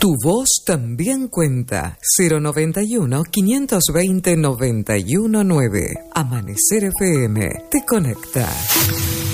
Tu voz también cuenta. 091-520-919. Amanecer FM te conecta.